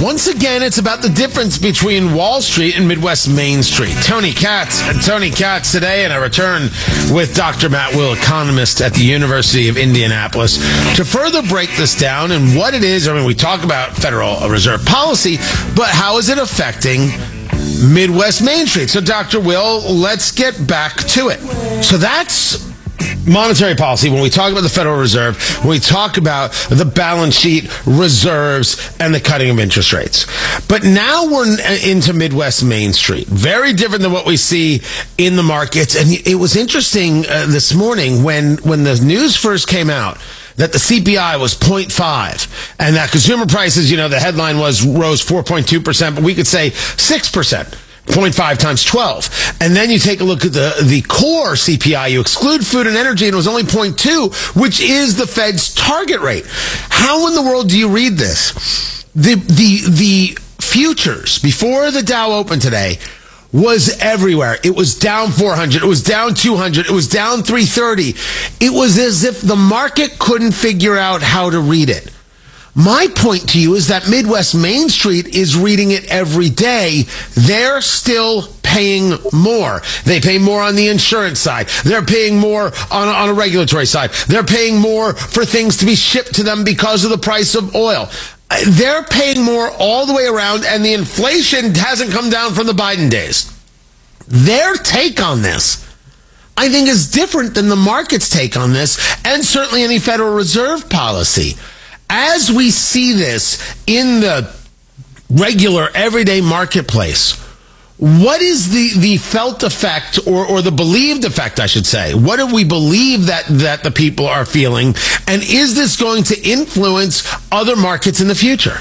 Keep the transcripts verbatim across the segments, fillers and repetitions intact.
Once again, it's about the difference between Wall Street and Midwest Main Street. Tony Katz, Tony Katz today, and I return with Doctor Matt Will, economist at the University of Indianapolis, to further break this down and what it is. I mean, we talk about Federal Reserve policy, but how is it affecting Midwest Main Street? So, Doctor Will, let's get back to it. So that's monetary policy. When we talk about the Federal Reserve, when we talk about the balance sheet, reserves, and the cutting of interest rates. But now we're into Midwest Main Street. Very different than what we see in the markets. And it was interesting uh, this morning when, when the news first came out that the C P I was zero point five and that consumer prices, you know, the headline was rose four point two percent, but we could say six percent. zero point five times twelve. And then you take a look at the, the core C P I. You exclude food and energy, and it was only zero point two, which is the Fed's target rate. How in the world do you read this? The, the, the futures before the Dow opened today was everywhere. It was down four hundred. It was down two hundred. It was down three thirty. It was as if the market couldn't figure out how to read it. My point to you is that Midwest Main Street is reading it every day. They're still paying more. They pay more on the insurance side. They're paying more on, on a regulatory side. They're paying more for things to be shipped to them because of the price of oil. They're paying more all the way around, and the inflation hasn't come down from the Biden days. Their take on this, I think, is different than the market's take on this, and certainly any Federal Reserve policy. As we see this in the regular, everyday marketplace, what is the, the felt effect or, or the believed effect, I should say? What do we believe that, that the people are feeling? And is this going to influence other markets in the future?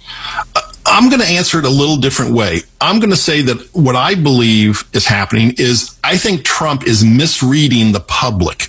I'm going to answer it a little different way. I'm going to say that what I believe is happening is I think Trump is misreading the public.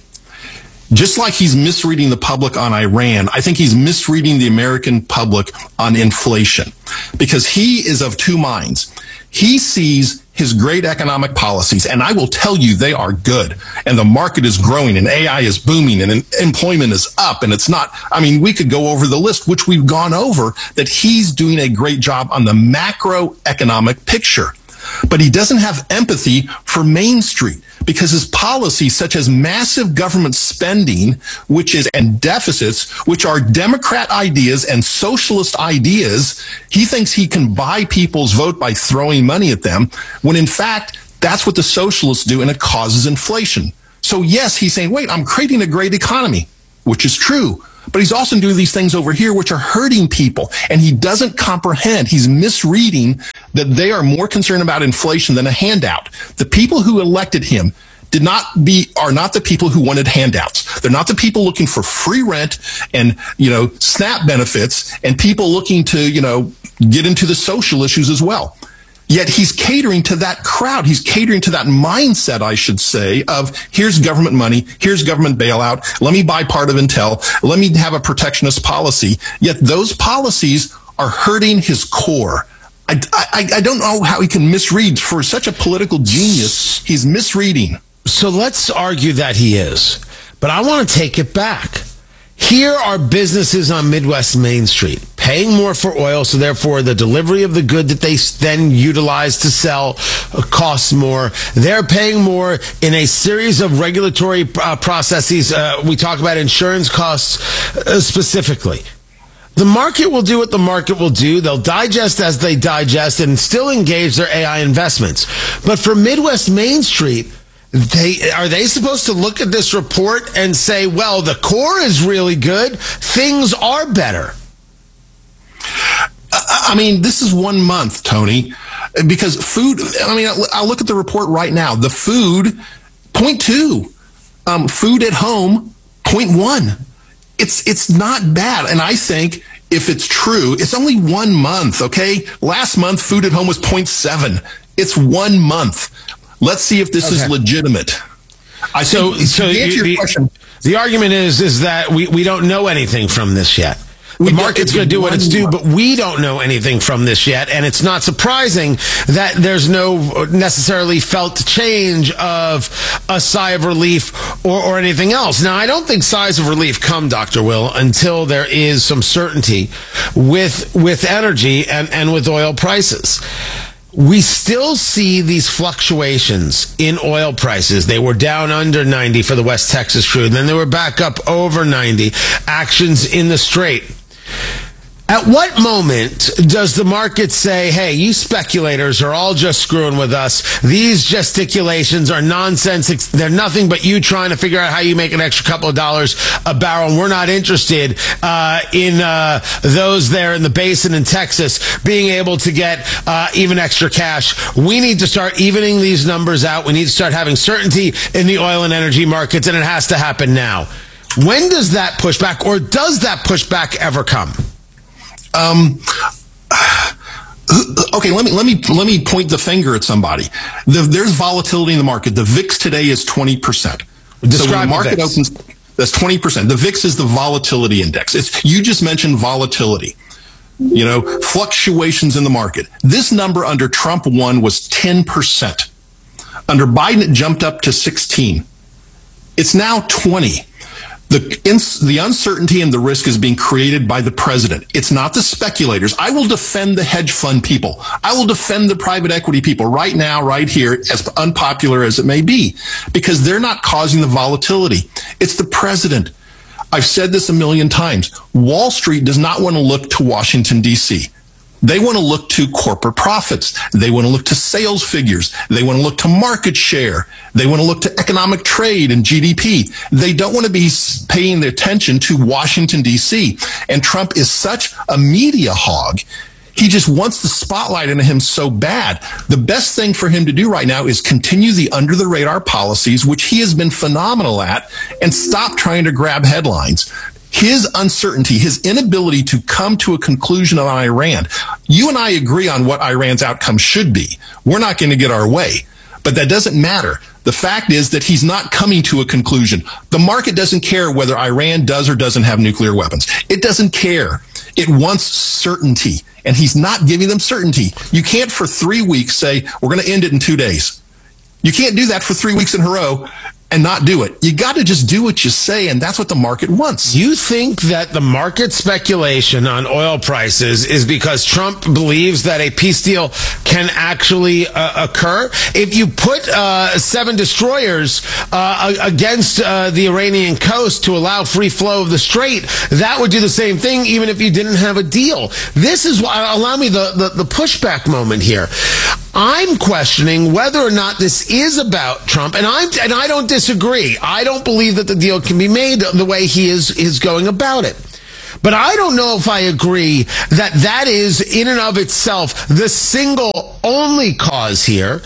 Just like he's misreading the public on Iran, I think he's misreading the American public on inflation, because he is of two minds. He sees his great economic policies, and I will tell you they are good, and the market is growing, and A I is booming, and employment is up, and it's not, I mean, we could go over the list, which we've gone over, that he's doing a great job on the macroeconomic picture. But he doesn't have empathy for Main Street, because his policies, such as massive government spending, which is, and deficits, which are Democrat ideas and socialist ideas, he thinks he can buy people's vote by throwing money at them, when in fact, that's what the socialists do, and it causes inflation. So yes, he's saying, wait, I'm creating a great economy, which is true. But he's also doing these things over here which are hurting people. And he doesn't comprehend. He's misreading that they are more concerned about inflation than a handout. The people who elected him did not be, are not the people who wanted handouts. They're not the people looking for free rent and, you know, SNAP benefits, and people looking to, you know, get into the social issues as well. Yet he's catering to that crowd. He's catering to that mindset, I should say, of here's government money, here's government bailout, let me buy part of Intel, let me have a protectionist policy. Yet those policies are hurting his core. I, I, I don't know how he can misread. For such a political genius, he's misreading. So let's argue that he is. But I want to take it back. Here are businesses on Midwest Main Street paying more for oil, so therefore the delivery of the good that they then utilize to sell costs more. They're paying more in a series of regulatory uh, processes. Uh, we talk about insurance costs uh, specifically. The market will do what the market will do. They'll digest as they digest and still engage their A I investments. But for Midwest Main Street, They are they supposed to look at this report and say, well, the core is really good, things are better? I mean, this is one month, Tony, because food, I mean, I'll look at the report right now. The food, point two, um, food at home, point one. It's, it's not bad. And I think if it's true, it's only one month, okay? Last month, food at home was point seven. It's one month. Let's see if this okay. is legitimate. I so, so to answer you, your the, question, the argument is is that we, we don't know anything from this yet. the market's going to do what it's due, but we don't know anything from this yet. And it's not surprising that there's no necessarily felt change of a sigh of relief or, or anything else. Now, I don't think sighs of relief come, Doctor Will, until there is some certainty with, with energy and, and with oil prices. We still see these fluctuations in oil prices. They were down under ninety for the West Texas crude, and then they were back up over ninety. Actions in the Strait. At what moment does the market say, hey, you speculators are all just screwing with us. These gesticulations are nonsense. They're nothing but you trying to figure out how you make an extra couple of dollars a barrel. And we're not interested uh, in uh, those there in the basin in Texas being able to get uh, even extra cash. We need to start evening these numbers out. We need to start having certainty in the oil and energy markets, and it has to happen now. When does that pushback, or does that pushback ever come? Um, okay, let me, let me, let me point the finger at somebody. The, there's volatility in the market. The V I X today is twenty percent. So when the market opens, that's twenty percent. The V I X is the volatility index. It's, you just mentioned volatility, you know, fluctuations in the market. This number under Trump one was ten percent. Under Biden, it jumped up to sixteen. It's now twenty. The, ins- the uncertainty and the risk is being created by the president. It's not the speculators. I will defend the hedge fund people. I will defend the private equity people right now, right here, as unpopular as it may be, because they're not causing the volatility. It's the president. I've said this a million times. Wall Street does not want to look to Washington, D C They want to look to corporate profits. They want to look to sales figures. They want to look to market share. They want to look to economic trade and G D P. They don't want to be paying their attention to Washington, D C And Trump is such a media hog. He just wants the spotlight on him so bad. The best thing for him to do right now is continue the under-the-radar policies, which he has been phenomenal at, and stop trying to grab headlines. His uncertainty, his inability to come to a conclusion on Iran. You and I agree on what Iran's outcome should be. We're not going to get our way, but that doesn't matter. The fact is that he's not coming to a conclusion. The market doesn't care whether Iran does or doesn't have nuclear weapons. It doesn't care. It wants certainty, and he's not giving them certainty. You can't for three weeks say, we're going to end it in two days. You can't do that for three weeks in a row and not do it. You got to just do what you say, and that's what the market wants. You think that the market speculation on oil prices is because Trump believes that a peace deal can actually uh, occur? If you put uh, seven destroyers uh, against uh, the Iranian coast to allow free flow of the Strait, that would do the same thing even if you didn't have a deal. This is why, allow me the, the, the pushback moment here. I'm questioning whether or not this is about Trump, and I'm and I don't disagree. I don't believe that the deal can be made the way he is is going about it. But I don't know if I agree that that is in and of itself the single only cause here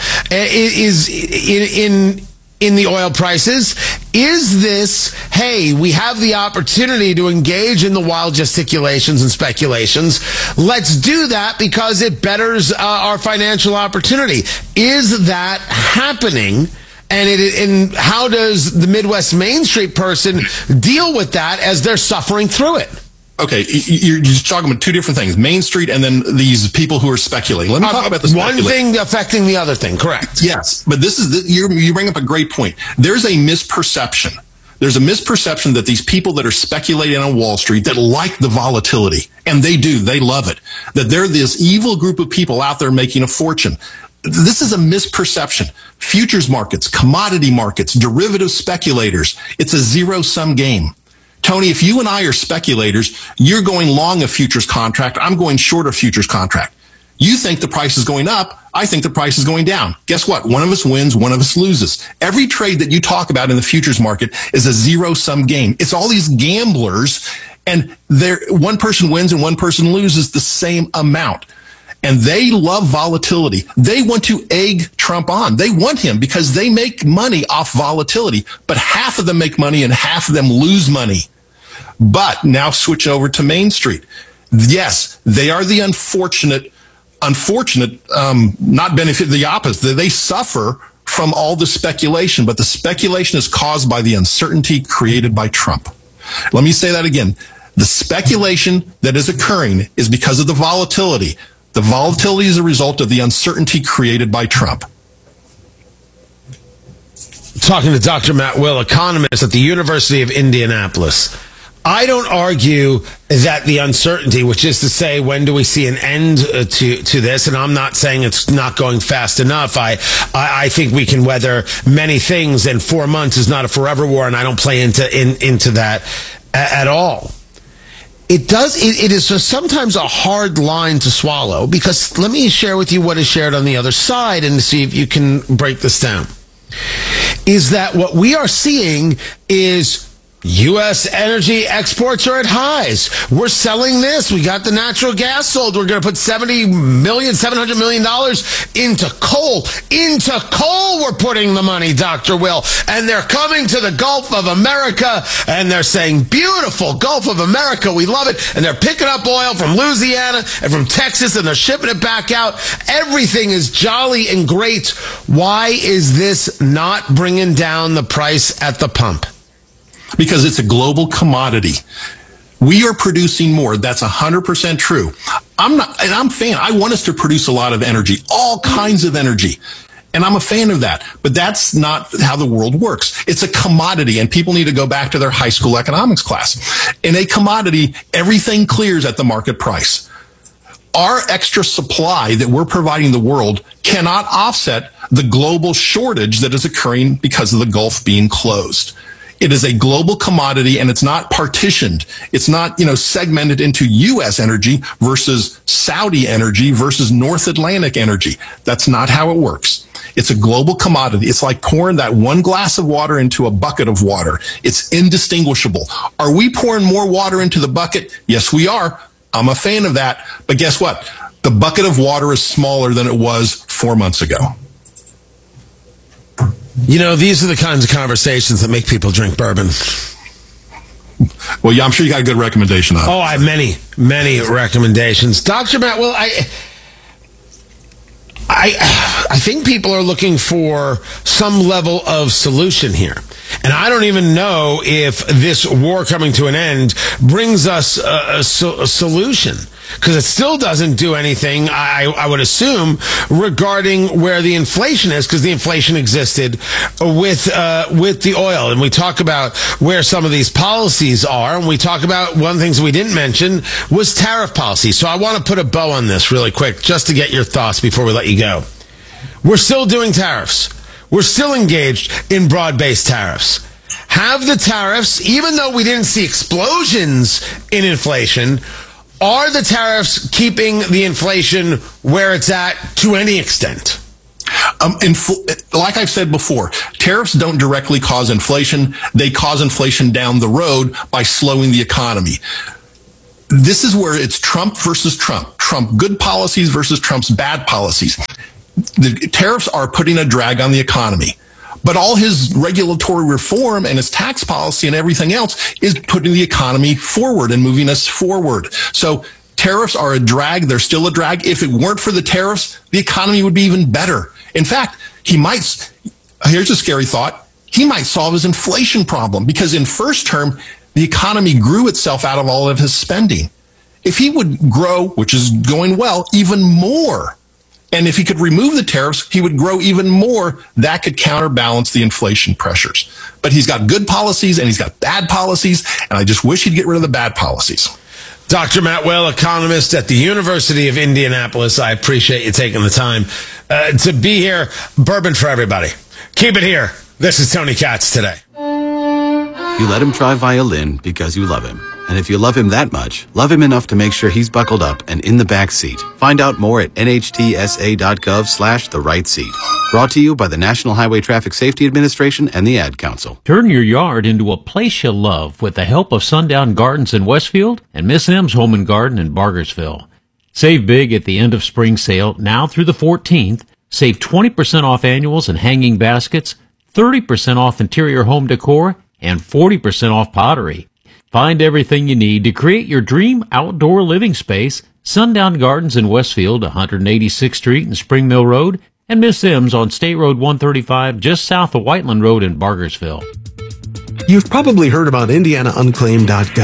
is in in in the oil prices. Is this, hey, we have the opportunity to engage in the wild gesticulations and speculations. Let's do that because it betters uh, our financial opportunity. Is that happening? And, it, and how does the Midwest Main Street person deal with that as they're suffering through it? Okay, you're just talking about two different things, Main Street and then these people who are speculating. Let me talk uh, about the one thing affecting the other thing, correct? Yes, but this is the, you you bring up a great point. There's a misperception. There's a misperception that these people that are speculating on Wall Street that like the volatility, and they do, they love it, that they're this evil group of people out there making a fortune. This is a misperception. Futures markets, commodity markets, derivative speculators, it's a zero-sum game. Tony, if you and I are speculators, you're going long a futures contract. I'm going short a futures contract. You think the price is going up. I think the price is going down. Guess what? One of us wins, one of us loses. Every trade that you talk about in the futures market is a zero-sum game. It's all these gamblers, and they're, one person wins and one person loses the same amount. And they love volatility. They want to egg Trump on. They want him because they make money off volatility. But half of them make money and half of them lose money. But now switch over to Main Street. Yes, they are the unfortunate, unfortunate, um, not benefit, the opposite. They suffer from all the speculation, but the speculation is caused by the uncertainty created by Trump. Let me say that again. The speculation that is occurring is because of the volatility. The volatility is a result of the uncertainty created by Trump. Talking to Doctor Matt Will, economist at the University of Indianapolis. I don't argue that the uncertainty, which is to say, when do we see an end uh, to to this? And I'm not saying it's not going fast enough. I, I I think we can weather many things, and four months is not a forever war, and I don't play into in, into that a, at all. It does. It, it is just sometimes a hard line to swallow, because let me share with you what is shared on the other side and see if you can break this down. Is that what we are seeing is U S energy exports are at highs. We're selling this. We got the natural gas sold. We're going to put seventy million, seven hundred million dollars into coal. Into coal we're putting the money, Doctor Will. And they're coming to the Gulf of America, and they're saying, beautiful Gulf of America, we love it. And they're picking up oil from Louisiana and from Texas, and they're shipping it back out. Everything is jolly and great. Why is this not bringing down the price at the pump? Because it's a global commodity. We are producing more. That's one hundred percent true. I'm not, and I'm a fan. I want us to produce a lot of energy, all kinds of energy. And I'm a fan of that. But that's not how the world works. It's a commodity, and people need to go back to their high school economics class. In a commodity, everything clears at the market price. Our extra supply that we're providing the world cannot offset the global shortage that is occurring because of the Gulf being closed. It is a global commodity, and it's not partitioned. It's not, you know, segmented into U S energy versus Saudi energy versus North Atlantic energy. That's not how it works. It's a global commodity. It's like pouring that one glass of water into a bucket of water. It's indistinguishable. Are we pouring more water into the bucket? Yes, we are. I'm a fan of that. But guess what? The bucket of water is smaller than it was four months ago. You know, these are the kinds of conversations that make people drink bourbon. Well, yeah, I'm sure you got a good recommendation on it. Oh, I have many, many recommendations. Doctor Matt, well, I, I, I think people are looking for some level of solution here. And I don't even know if this war coming to an end brings us a, a, so, a solution, because it still doesn't do anything, I, I would assume, regarding where the inflation is, because the inflation existed with uh, with the oil. And we talk about where some of these policies are, and we talk about one of the things we didn't mention was tariff policy. So I want to put a bow on this really quick, just to get your thoughts before we let you go. We're still doing tariffs. We're still engaged in broad-based tariffs. Have the tariffs, even though we didn't see explosions in inflation, are the tariffs keeping the inflation where it's at to any extent? Um, infl- like I've said before, tariffs don't directly cause inflation. They cause inflation down the road by slowing the economy. This is where it's Trump versus Trump. Trump good policies versus Trump's bad policies. The tariffs are putting a drag on the economy, but all his regulatory reform and his tax policy and everything else is putting the economy forward and moving us forward. So tariffs are a drag. They're still a drag. If it weren't for the tariffs, the economy would be even better. In fact, he might, here's a scary thought, he might solve his inflation problem, because in first term, the economy grew itself out of all of his spending. If he would grow, which is going well, even more, and if he could remove the tariffs, he would grow even more. That could counterbalance the inflation pressures. But he's got good policies and he's got bad policies, and I just wish he'd get rid of the bad policies. Doctor Matt Will, economist at the University of Indianapolis. I appreciate you taking the time uh, to be here. Bourbon for everybody. Keep it here. This is Tony Katz Today. You let him try violin because you love him. And if you love him that much, love him enough to make sure he's buckled up and in the back seat. Find out more at nhtsa.gov slash the right seat. Brought to you by the National Highway Traffic Safety Administration and the Ad Council. Turn your yard into a place you love with the help of Sundown Gardens in Westfield and Miss M's Home and Garden in Bargersville. Save big at the end of spring sale now through the fourteenth. Save twenty percent off annuals and hanging baskets, thirty percent off interior home decor, and forty percent off pottery. Find everything you need to create your dream outdoor living space. Sundown Gardens in Westfield, one eighty-sixth Street and Spring Mill Road, and Miss M's on State Road one thirty-five just south of Whiteland Road in Bargersville. You've probably heard about Indiana Unclaimed dot gov.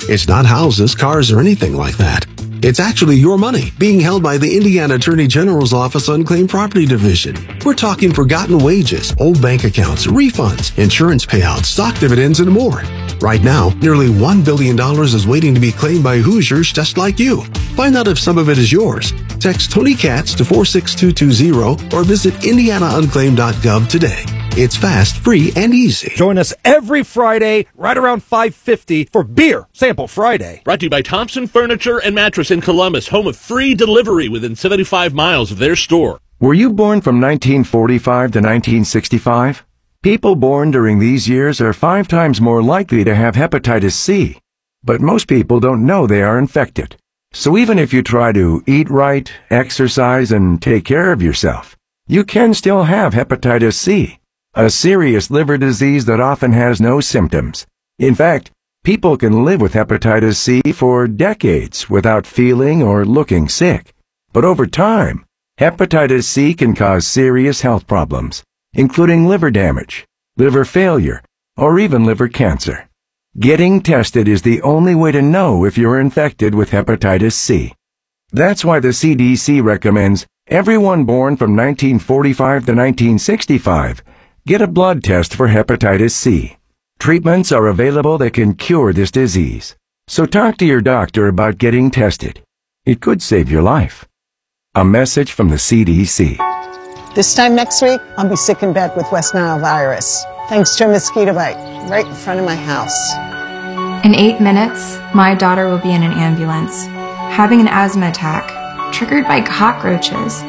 It's not houses, cars, or anything like that. It's actually your money being held by the Indiana Attorney General's Office Unclaimed Property Division. We're talking forgotten wages, old bank accounts, refunds, insurance payouts, stock dividends, and more. Right now, nearly one billion dollars is waiting to be claimed by Hoosiers just like you. Find out if some of it is yours. Text Tony Katz to four six two two zero or visit indiana unclaimed dot gov today. It's fast, free, and easy. Join us every Friday right around five fifty for Beer Sample Friday. Brought to you by Thompson Furniture and Mattress in Columbus, home of free delivery within seventy-five miles of their store. Were you born from nineteen forty-five to nineteen sixty-five? People born during these years are five times more likely to have hepatitis C. But most people don't know they are infected. So even if you try to eat right, exercise, and take care of yourself, you can still have hepatitis C, a serious liver disease that often has no symptoms. In fact, people can live with hepatitis C for decades without feeling or looking sick. But over time, hepatitis C can cause serious health problems, including liver damage, liver failure, or even liver cancer. Getting tested is the only way to know if you're infected with hepatitis C. That's why the C D C recommends everyone born from nineteen forty-five to nineteen sixty-five get a blood test for hepatitis C. Treatments are available that can cure this disease. So talk to your doctor about getting tested. It could save your life. A message from the C D C. This time next week, I'll be sick in bed with West Nile virus, thanks to a mosquito bite right in front of my house. In eight minutes, my daughter will be in an ambulance, having an asthma attack, triggered by cockroaches.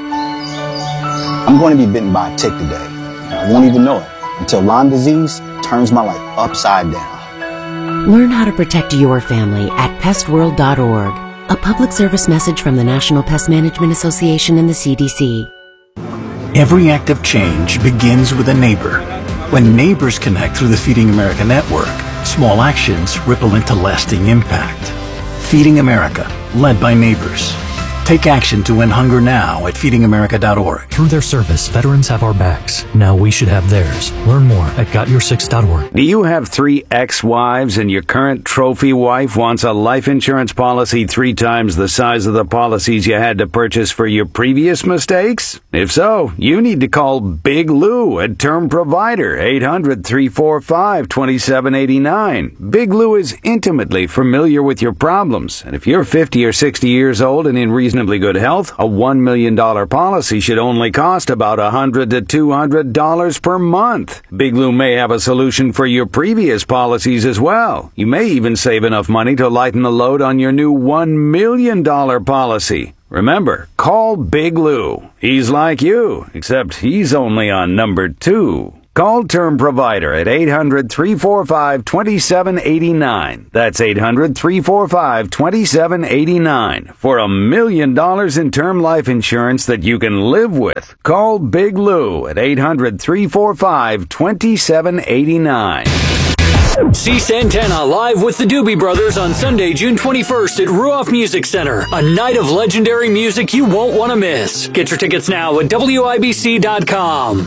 I'm going to be bitten by a tick today. I won't even know it until Lyme disease turns my life upside down. Learn how to protect your family at pest world dot org. A public service message from the National Pest Management Association and the C D C. Every act of change begins with a neighbor. When neighbors connect through the Feeding America network, small actions ripple into lasting impact. Feeding America, led by neighbors. Take action to end hunger now at feeding america dot org. Through their service, veterans have our backs. Now we should have theirs. Learn more at got your six dot org. Do you have three ex-wives and your current trophy wife wants a life insurance policy three times the size of the policies you had to purchase for your previous mistakes? If so, you need to call Big Lou at Term Provider, eight hundred, three four five, two seven eight nine. Big Lou is intimately familiar with your problems, and if you're fifty or sixty years old and in reasonably good health, a one million dollars policy should only cost about one hundred to two hundred dollars per month. Big Lou may have a solution for your previous policies as well. You may even save enough money to lighten the load on your new one million dollars policy. Remember, call Big Lou. He's like you, except he's only on number two. Call Term Provider at eight hundred, three four five, two seven eight nine. That's eight hundred, three four five, two seven eight nine for a million dollars in term life insurance that you can live with. Call Big Lou at eight hundred, three four five, two seven eight nine. See Santana live with the Doobie Brothers on Sunday, June twenty-first at Ruoff Music Center. A night of legendary music you won't want to miss. Get your tickets now at W I B C dot com.